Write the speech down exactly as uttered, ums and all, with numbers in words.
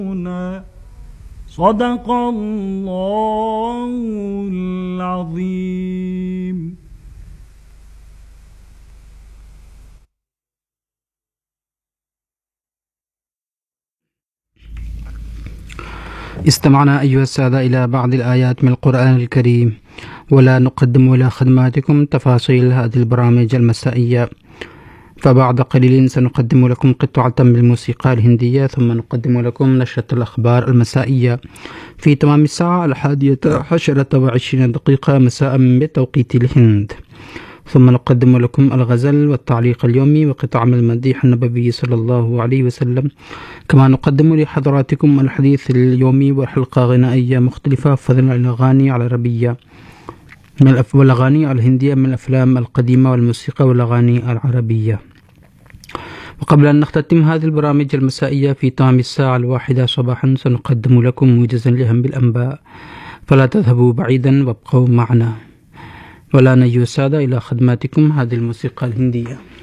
صدق الله العظيم. استمعنا أيها السادة إلى بعض الآيات من القرآن الكريم، ولا نقدم إلى خدماتكم تفاصيل هذه البرامج المسائية، فبعد قليل سنقدم لكم قطعة من الموسيقى الهندية، ثم نقدم لكم نشرة الأخبار المسائية في تمام الساعة الحادية عشرة وعشرين دقيقة مساء بتوقيت الهند، ثم نقدم لكم الغزل والتعليق اليومي وقطع من المديح النبوي صلى الله عليه وسلم، كما نقدم لحضراتكم الحديث اليومي وحلقة غنائية مختلفة، فضلا الأغاني العربية من والأغاني الهندية من الأفلام القديمة والموسيقى والأغاني العربية. وقبل أن نختتم هذه البرامج المسائية في تمام الساعة الواحدة صباحا سنقدم لكم موجزا لأهم الأنباء، فلا تذهبوا بعيدا وابقوا معنا. ولا أيها السادة إلى خدماتكم هذه الموسيقى الهندية.